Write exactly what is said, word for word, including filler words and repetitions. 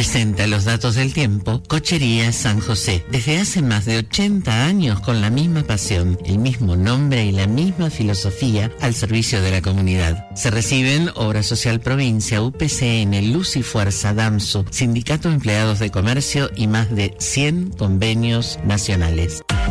Presenta los datos del tiempo Cochería San José. Desde hace más de ochenta años con la misma pasión, el mismo nombre y la misma filosofía al servicio de la comunidad. Se reciben Obra Social Provincia, U P C N, Luz y Fuerza, DAMSU, Sindicato de Empleados de Comercio y más de cien convenios nacionales.